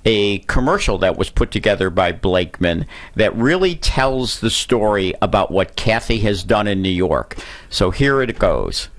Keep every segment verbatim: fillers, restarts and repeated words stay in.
a commercial that was put together by Blakeman that really tells the story about what Kathy has done in New York. So here it goes.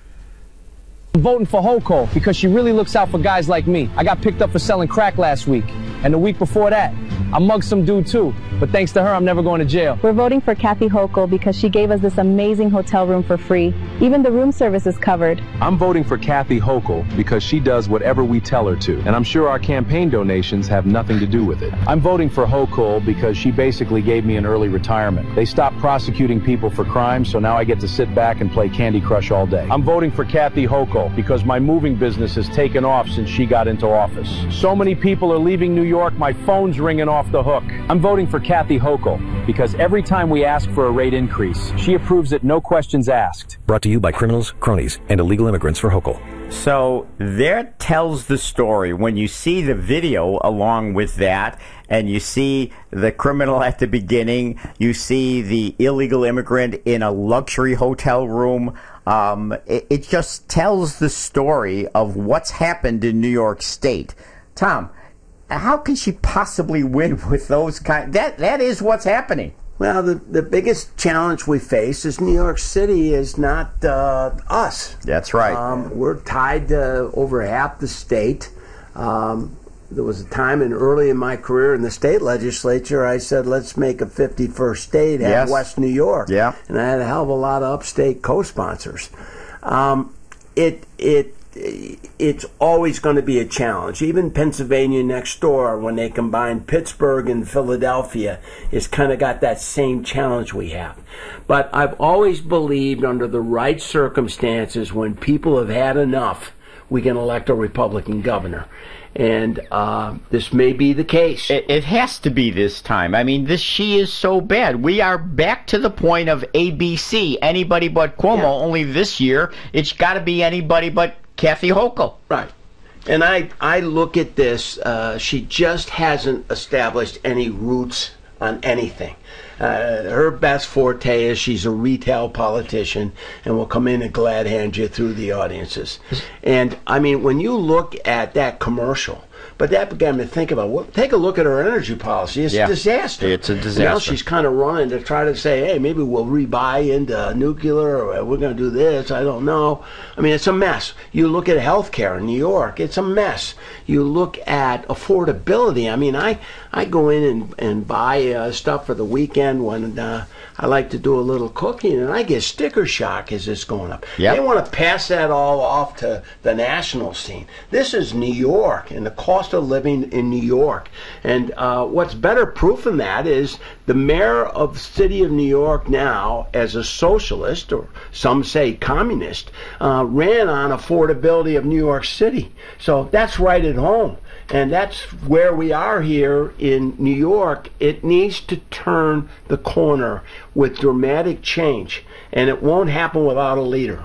I'm voting for Hochul because she really looks out for guys like me. I got picked up for selling crack last week, and the week before that, I mugged some dude too. But thanks to her, I'm never going to jail. We're voting for Kathy Hochul because she gave us this amazing hotel room for free. Even the room service is covered. I'm voting for Kathy Hochul because she does whatever we tell her to, and I'm sure our campaign donations have nothing to do with it. I'm voting for Hochul because she basically gave me an early retirement. They stopped prosecuting people for crime, so now I get to sit back and play Candy Crush all day. I'm voting for Kathy Hochul because my moving business has taken off since she got into office. So many people are leaving New York, my phone's ringing off the hook. I'm voting for Kathy Hochul because every time we ask for a rate increase, she approves it, no questions asked. Brought to you by criminals, cronies, and illegal immigrants for Hochul. So that tells the story. When you see the video along with that, and you see the criminal at the beginning, you see the illegal immigrant in a luxury hotel room, um, it, it just tells the story of what's happened in New York State. Tom, how can she possibly win with those kind? That that is what's happening. Well, the the biggest challenge we face is New York City is not uh, us. That's right. Um, we're tied to over half the state. Um, there was a time in early in my career in the state legislature, I said, let's make a fifty-first state, have Yes. West New York. Yeah. And I had a hell of a lot of upstate co-sponsors. Um, it it. It's always going to be a challenge. Even Pennsylvania next door, when they combine Pittsburgh and Philadelphia, it's kind of got that same challenge we have. But I've always believed under the right circumstances, when people have had enough, we can elect a Republican governor. And uh, this may be the case. It, it has to be this time. I mean, this she is so bad. We are back to the point of A B C, anybody but Cuomo, Yeah. only this year it's got to be anybody but Kathy Hochul. Right. And I, I look at this, uh, she just hasn't established any roots on anything. Uh, her best forte is she's a retail politician and will come in and glad hand you through the audiences. And, I mean, when you look at that commercial, but that began me to think about, well, take a look at her energy policy. It's Yeah. a disaster. It's a disaster. Now she's kind of running to try to say, hey, maybe we'll rebuy into nuclear, or we're going to do this. I don't know. I mean, it's a mess. You look at healthcare in New York. It's a mess. You look at affordability. I mean, I, I go in and, and buy uh, stuff for the weekend when uh, I like to do a little cooking, and I get sticker shock as it's going up. Yep. They want to pass that all off to the national scene. This is New York and the cost of living in New York. And uh, what's better proof than that is the mayor of the city of New York now, as a socialist, or some say communist, uh, ran on affordability of New York City. So that's right at home. And that's where we are here in New York. It needs to turn the corner with dramatic change, and it won't happen without a leader.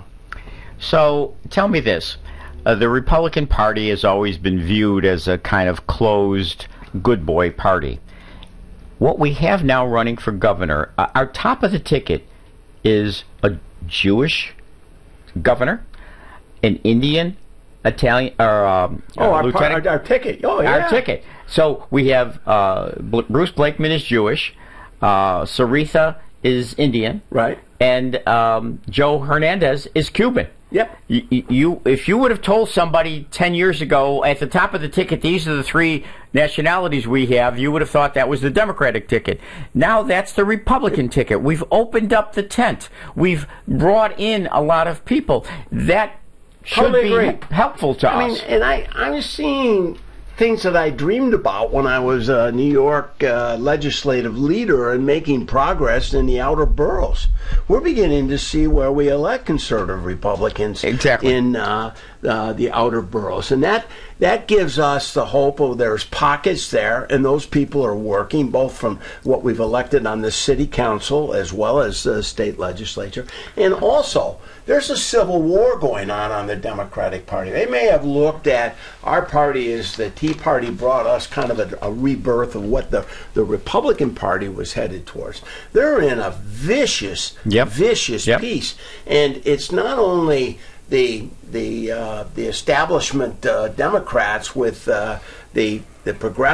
So tell me this. Uh, the Republican Party has always been viewed as a kind of closed, good boy party. What we have now running for governor, uh, our top of the ticket is a Jewish governor, an Indian, Italian, or um, Oh, uh, our, lieutenant. our, our ticket. Oh, yeah. Our ticket. So we have uh, Bl- Bruce Blakeman is Jewish, uh, Saritha is Indian, Right. and um, Joe Hernandez is Cuban. Yep. You, you, if you would have told somebody ten years ago at the top of the ticket, these are the three nationalities we have, you would have thought that was the Democratic ticket. Now that's the Republican ticket. We've opened up the tent. We've brought in a lot of people. That should Totally be agree. he- helpful to I us. mean, and I, I'm seeing things that I dreamed about when I was a New York uh, legislative leader and making progress in the outer boroughs. We're beginning to see where we elect conservative Republicans Exactly. in uh, uh, the outer boroughs. And that, that gives us the hope of there's pockets there, and those people are working, both from what we've elected on the city council as well as the state legislature. And also, there's a civil war going on on the Democratic Party. They may have looked at our party as the Tea Party brought us kind of a, a rebirth of what the, the Republican Party was headed towards. They're in a vicious, Yep. vicious Yep. piece. And it's not only the the uh, the establishment uh, Democrats with uh, the the progressive